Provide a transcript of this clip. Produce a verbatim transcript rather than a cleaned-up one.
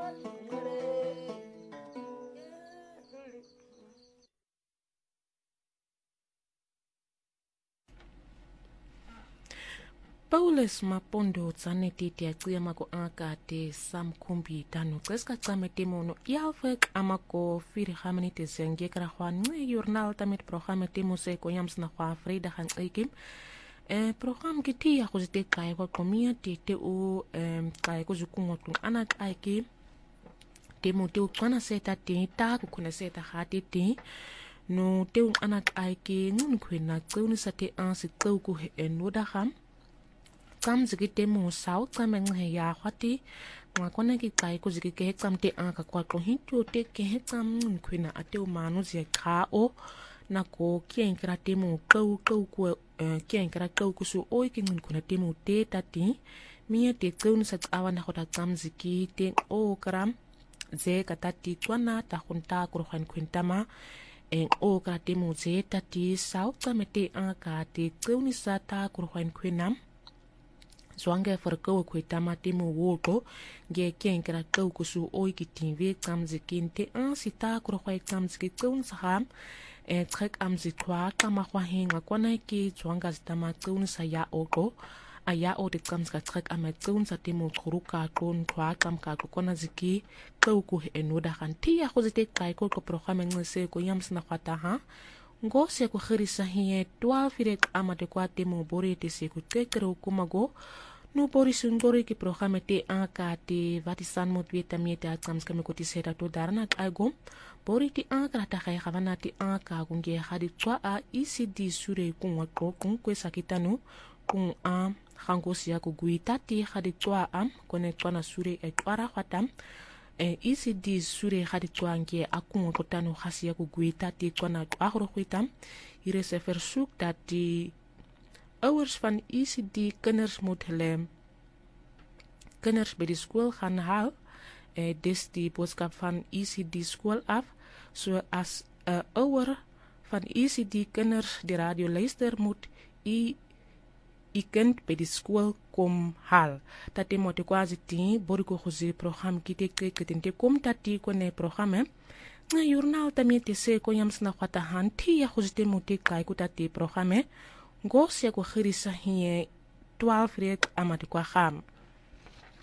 Paulus Mapondo tsaneti tiacia mako akate sam kumbi tanu kreska tsamete mono yalvek amako firi hamani te zenge kra khwan journal tamit programme te mose ko yams na khwa vrede gaan eikim eh program kiti ya khuzite kai ko komia te te o em kai ko zukungotu anak aiki te mo te ukwana seta te ta ko kuna seta hati te no te anak aiki ngun kwena tsuni sate an se tsuku eno da ham Kam ziki te mo sao kam nghe ya khati nga kona ki kai ko ziki ke kam te an ka kwa ko hintu te ke he kam nkwina ate o manu zi kha o na ko kien kra te mo kau kau ko kien kra kau ko su oi ki ngun kuna te mo te tati mi te tsun sa awa na khota kam ziki te o kram ze ka tati kwana ta khunta ko khan kwintama en o kra te mo ze tati sao kam te an ka te tsun sa ta ko khan kwinam Zwange verkoue kwe tamate mo woto, ge kien kra kou kusu oi ki tinwe kamzi kinte an sita kuro kwa kamzi ki koun saham, e trek amzi twa kama kwa hinga kwana ki zwanga zitama koun sa ya oko, a ya o de kamzi ka trek ama koun sa te mo kuru ka koun twa kam ka kukona ziki kou kuhe enoda kan tia khuzite kai kou ko programe ngese ko yams na kwata ha, Ngo se ko khirisa hiye twelve firek amate kwa te mo bori te se ko tekero kumago no bori sungori ki programe te anka te vatisan mo tweta miete atsams kame ko tisera to darna agom bori ti anka ta khay khavana ti anka kunge khadi twa a E C D sure kunwa ko kun ko sakitanu kun a khangosia ko guita ti khadi twa am kone twana sure e twara khatam E C D sure khadi twange akun ko tanu khasia ko guita ti kwana agro kwitam hier is 'n versoek dat die ouers van E C D kinders moet hulle kinders by die skool gaan haal. Eh dis die boodskap van E C D skool af. So as 'n ouer van E C D kinders die radio luister moet u u kind by die skool kom haal. Dat moet quasi ti boriko khozi program kite ketente kom tati kone programme. Na journal tamie te se ko yams na khata hanti ya khozite mote kai ko tati programme. Ngo se ko khirisa hiye twelve ret amati kwa kham.